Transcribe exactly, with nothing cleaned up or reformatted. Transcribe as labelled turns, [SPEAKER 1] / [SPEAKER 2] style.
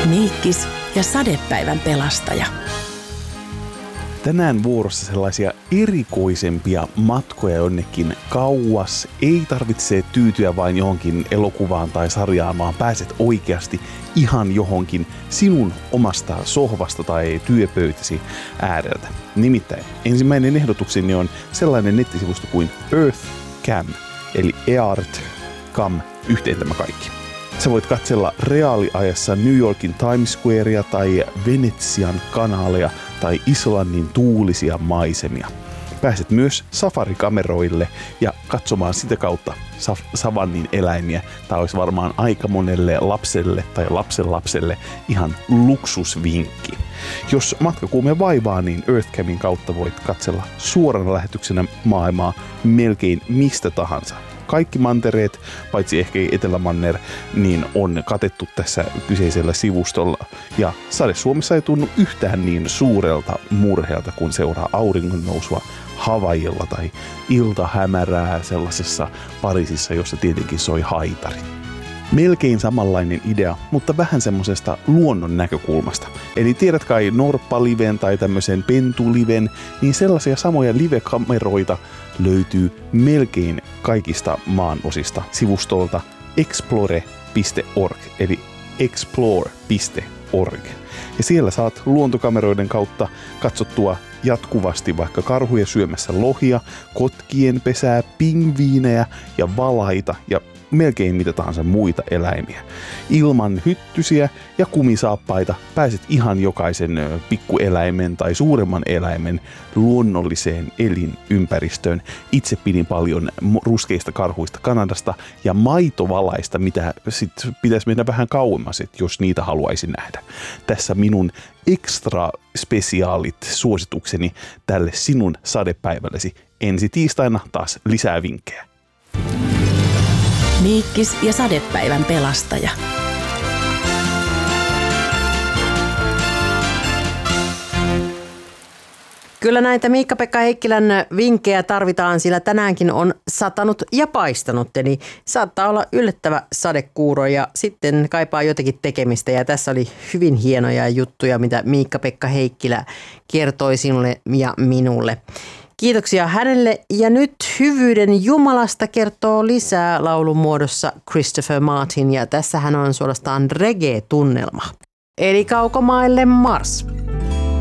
[SPEAKER 1] Miikkis ja sadepäivän pelastaja.
[SPEAKER 2] Tänään vuorossa sellaisia erikoisempia matkoja jonnekin kauas. Ei tarvitse tyytyä vain johonkin elokuvaan tai sarjaan, vaan pääset oikeasti ihan johonkin sinun omasta sohvasta tai työpöytäsi ääreltä. Nimittäin ensimmäinen ehdotukseni on sellainen nettisivusto kuin EarthCam, eli eart piste com, yhteen tämä kaikki. Sä voit katsella reaaliajassa New Yorkin Times Squarea tai Venetsian kanaaleja tai Islannin tuulisia maisemia. Pääset myös safarikameroille ja katsomaan sitä kautta saf- savannin eläimiä. Tämä olisi varmaan aika monelle lapselle tai lapsenlapselle ihan luksusvinkki. Jos matkakuume vaivaa, niin EarthCamin kautta voit katsella suorana lähetyksenä maailmaa melkein mistä tahansa. Kaikki mantereet, paitsi ehkä Etelämanner, niin on katettu tässä kyseisellä sivustolla. Ja sade Suomessa ei tunnu yhtään niin suurelta murheelta, kun seuraa auringon nousua Havaijilla tai iltahämärää sellaisessa Pariisissa, jossa tietenkin soi haitari. Melkein samanlainen idea, mutta vähän semmosesta luonnon näkökulmasta. Eli tiedät kai norppaliven tai tämmöisen pentuliven, niin sellaisia samoja live-kameroita löytyy melkein kaikista maanosista sivustolta explore piste org, eli explore piste org. Ja siellä saat luontokameroiden kautta katsottua jatkuvasti vaikka karhuja syömässä lohia, kotkien pesää, pingviinejä ja valaita ja melkein mitä tahansa muita eläimiä. Ilman hyttysiä ja kumisaappaita pääset ihan jokaisen pikkueläimen tai suuremman eläimen luonnolliseen elinympäristöön. Itse pidin paljon ruskeista karhuista Kanadasta ja maitovalaista, mitä sit pitäisi mennä vähän kauemmas, jos niitä haluaisi nähdä. Tässä minun extra spesiaalit suositukseni tälle sinun sadepäivällesi. Ensi tiistaina taas lisää vinkkejä.
[SPEAKER 1] Miikkis ja sadepäivän pelastaja.
[SPEAKER 3] Kyllä näitä Miikka-Pekka Heikkilän vinkkejä tarvitaan, sillä tänäänkin on satanut ja paistanut. Eli saattaa olla yllättävä sadekuuro ja sitten kaipaa jotakin tekemistä. Ja tässä oli hyvin hienoja juttuja, mitä Miikka-Pekka Heikkilä kertoi sinulle ja minulle. Kiitoksia hänelle ja nyt Hyvyyden Jumalasta kertoo lisää laulun muodossa Christopher Martin ja tässä hän on suorastaan reggae-tunnelma. Eli kaukomaille Mars.